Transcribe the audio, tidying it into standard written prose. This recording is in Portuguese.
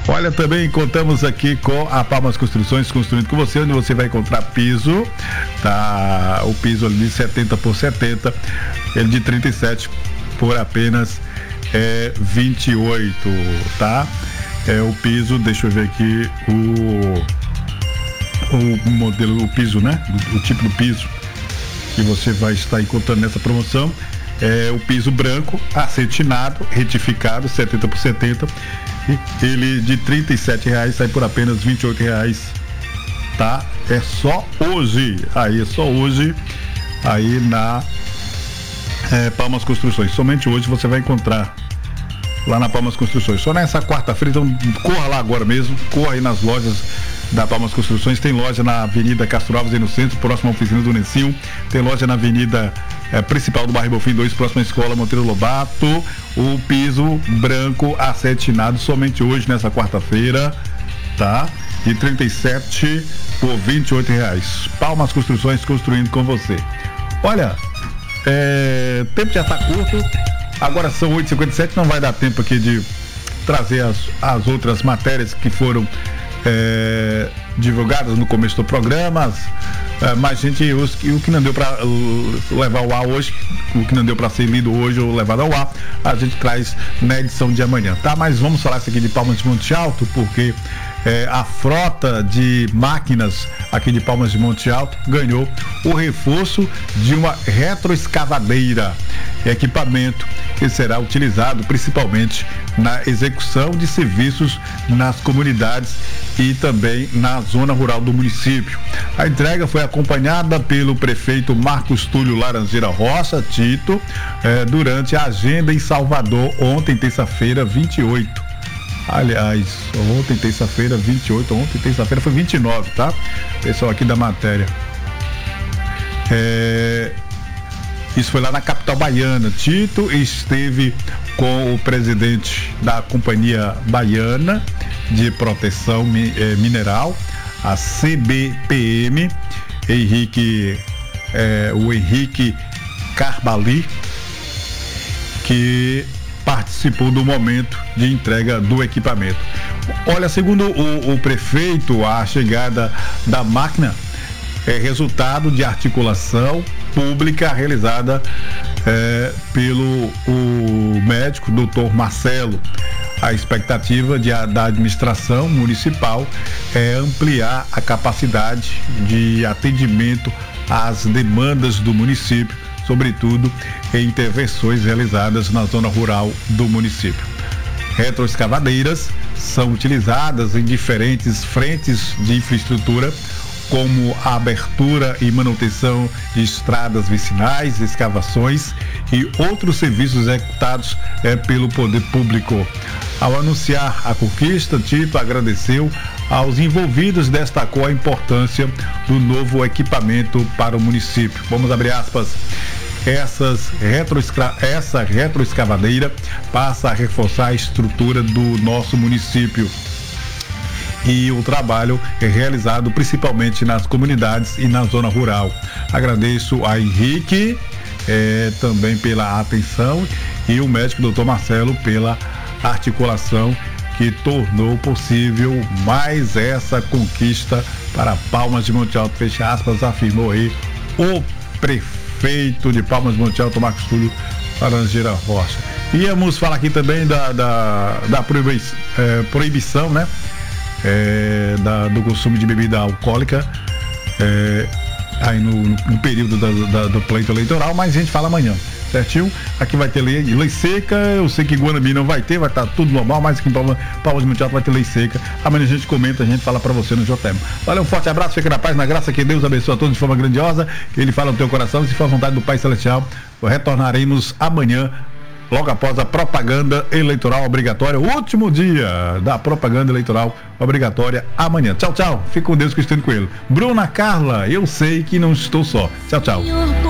Olha, também contamos aqui com a Palmas Construções, construindo com você, onde você vai encontrar piso, tá? O piso ali de 70 por 70, ele de 37 por apenas 28, tá? O piso, deixa eu ver aqui o modelo, o piso, né? O tipo do piso que você vai estar encontrando nessa promoção. O piso branco, acetinado, retificado, 70 por 70. Ele de R$37 sai por apenas R$28, tá? É só hoje, aí na Palmas Construções. Somente hoje você vai encontrar lá na Palmas Construções. Só nessa quarta-feira, então corra lá agora mesmo, corra aí nas lojas da Palmas Construções. Tem loja na Avenida Castro Alves, aí no centro, próximo à oficina do Nencinho. Tem loja na Avenida principal do bairro Bonfim 2, próxima à escola Monteiro Lobato. O piso branco acetinado somente hoje, nessa quarta-feira, tá? De 37 por R$28. Palmas Construções, construindo com você. Olha, o tempo já está curto. Agora são 8h57, não vai dar tempo aqui de trazer as outras matérias que foram divulgadas no começo do programa, mas o que não deu para levar ao ar hoje, o que não deu para ser lido hoje ou levado ao ar, a gente traz na edição de amanhã, tá? Mas vamos falar isso aqui de Palmas de Monte Alto, porque a frota de máquinas aqui de Palmas de Monte Alto ganhou o reforço de uma retroescavadeira, equipamento que será utilizado principalmente na execução de serviços nas comunidades e também na zona rural do município. A entrega foi acompanhada pelo prefeito Marcos Túlio Laranjeira Rocha, Tito, durante a agenda em Salvador ontem, terça-feira, 28. Aliás, ontem, terça-feira, 28, ontem, terça-feira, foi 29, tá? Pessoal aqui da matéria. Isso foi lá na capital baiana. Tito esteve com o presidente da Companhia Baiana de Proteção Mineral, a CBPM, o Henrique Carbali, que participou do momento de entrega do equipamento. Olha, segundo o prefeito, a chegada da máquina é resultado de articulação pública realizada pelo médico Dr. Marcelo. A expectativa da administração municipal é ampliar a capacidade de atendimento às demandas do município, sobretudo em intervenções realizadas na zona rural do município. Retroescavadeiras são utilizadas em diferentes frentes de infraestrutura, como a abertura e manutenção de estradas vicinais, escavações e outros serviços executados pelo poder público. Ao anunciar a conquista, Tito agradeceu aos envolvidos, destacou a importância do novo equipamento para o município. Vamos abrir aspas. Essa retroescavadeira passa a reforçar a estrutura do nosso município. E o trabalho é realizado principalmente nas comunidades e na zona rural. Agradeço a Henrique também pela atenção e o médico Dr. Marcelo pela articulação que tornou possível mais essa conquista para Palmas de Monte Alto, fecha aspas, afirmou aí o prefeito de Palmas de Monte Alto, Marcos Túlio Laranjeira Rocha. Íamos falar aqui também da proibição, né? Do consumo de bebida alcoólica aí no período do pleito eleitoral, mas a gente fala amanhã, certinho? Aqui vai ter lei seca, eu sei que Guanambi não vai ter, vai estar tudo normal, mas aqui em Palmas de Monte Alto vai ter lei seca. Amanhã a gente comenta, a gente fala pra você no JM. Valeu, um forte abraço, fica na paz, na graça, que Deus abençoe a todos de forma grandiosa, que Ele fala no teu coração, e se for a vontade do Pai Celestial, retornaremos amanhã, logo após a propaganda eleitoral obrigatória, o último dia da propaganda eleitoral obrigatória, amanhã. Tchau, tchau. Fique com Deus, que estou indo com ele. Bruna Carla, eu sei que não estou só. Tchau, tchau.